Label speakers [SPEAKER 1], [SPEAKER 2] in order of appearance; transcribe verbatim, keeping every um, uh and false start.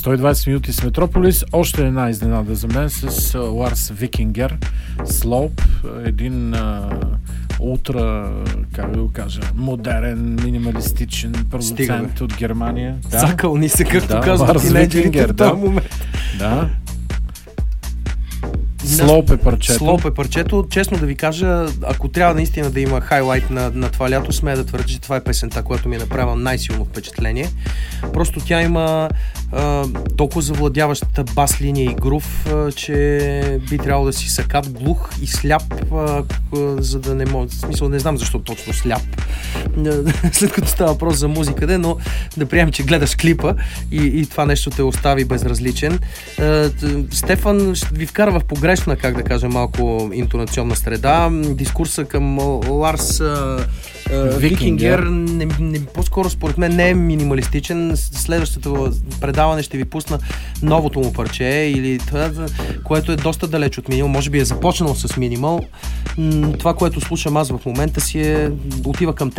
[SPEAKER 1] сто и двайсет минути с Метрополис. Още една изненада за мен с Ларс Викингер, Slope, един а, ултра, как да го кажа, модерен, минималистичен продуцент Стигаме. от Германия.
[SPEAKER 2] Да. Закълни се, както
[SPEAKER 1] да,
[SPEAKER 2] казват тинейджерите в този момент.
[SPEAKER 1] Да. Slope е парчето.
[SPEAKER 2] Slope е парчето. Честно да ви кажа, ако трябва наистина да има хайлайт на, на това лято, смея да твърдя, че това е песента, която ми е направила най-силно впечатление. Просто тя има а, толкова завладяващата бас линия и грув, а, че би трябвало да си сакат, глух и сляп, а, а, за да не може. В смисъл, не знам защо точно сляп, след като става въпрос за музика, но да приемем, че гледаш клипа и, и това нещо те остави безразличен. А, Стефан ви вкара в погрешна, как да кажа, малко интонационна среда. Дискурса към Ларс Викингер не, не, по-скоро според мен не е минималистичен. Следващото предаване ще ви пусна новото му парче, или това, което е доста далеч от минимал. Може би е започнал с минимал. Това, което слушам аз в момента, си е отива към